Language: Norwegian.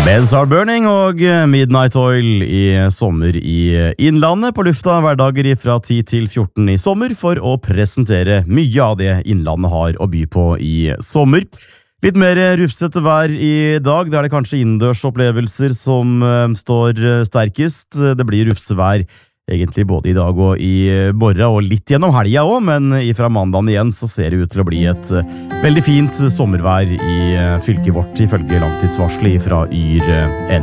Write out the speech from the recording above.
Beds Are Burning og Midnight Oil i sommer i Innlandet på lufta hverdager fra 10 til 14 i sommer for å presentere mye av det Innlandet har å by på i sommer. Litt mer rufsete vær i dag, det kanskje innendørsopplevelser som står sterkest. Det blir rufsevær egentlig både i dag og i morgen og litt gjennom helga også, men fra mandagen igjen så ser det ut til å bli et veldig fint sommervær i fylket vårt ifølge langtidsvarselet fra YR